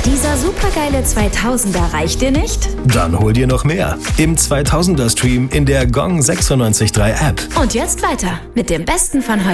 Dieser supergeile 2000er reicht dir nicht? Dann hol dir noch mehr im 2000er Stream in der Gong 96.3 App. Und jetzt weiter mit dem Besten von heute.